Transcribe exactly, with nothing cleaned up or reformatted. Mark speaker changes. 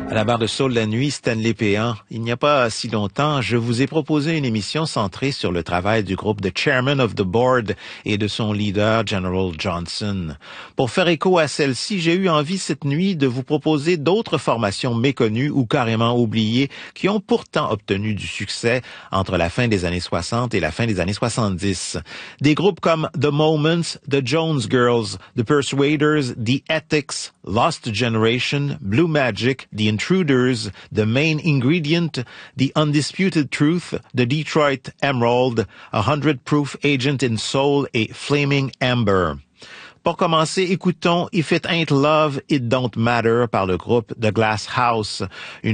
Speaker 1: À la barre de Soul la nuit, Stanley Péan. Il n'y a pas si longtemps, je vous ai proposé une émission centrée sur le travail du groupe The Chairman of the Board et de son leader, General Johnson. Pour faire écho à celle-ci, j'ai eu envie cette nuit de vous proposer d'autres formations méconnues ou carrément oubliées qui ont pourtant obtenu du succès entre la fin des années soixante et la fin des années soixante-dix. Des groupes comme The Moments, The Jones Girls, The Persuaders, The Ethics, Lost Generation, Blue Magic, The Intruders, The Main Ingredient, The Undisputed Truth, The Detroit Emerald, A Hundred Proof Agent in Soul et Flaming Amber. Pour commencer, écoutons If It Ain't Love, It Don't Matter par le groupe The Glass House, une